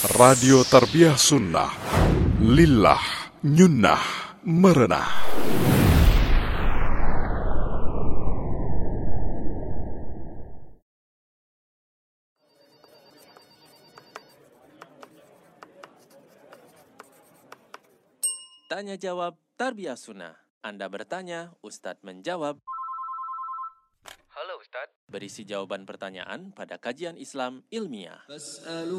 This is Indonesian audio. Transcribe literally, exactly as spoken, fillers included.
Radio Tarbiyah Sunnah, Lillah, Nyunnah, Merenah. Tanya jawab Tarbiyah Sunnah. Anda bertanya, Ustadz menjawab. Halo Ustadz. Berisi jawaban pertanyaan pada kajian Islam ilmiah.